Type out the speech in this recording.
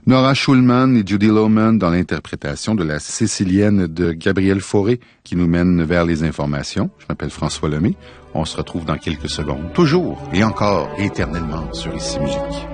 Nora Schulman et Judy Lohman dans l'interprétation de la Sicilienne de Gabriel Fauré qui nous mène vers les informations. Je m'appelle François Lemay. On se retrouve dans quelques secondes, toujours et encore et éternellement sur Ici Musique.